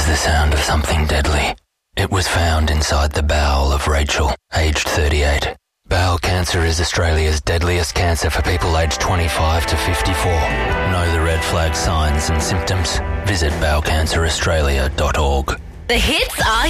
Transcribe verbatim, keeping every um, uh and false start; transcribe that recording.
is the sound of something deadly. It was found inside the bowel of Rachel, aged thirty-eight. Bowel cancer is Australia's deadliest cancer for people aged twenty-five to fifty-four. Know the red flag signs and symptoms? Visit bowel cancer australia dot org. The hits are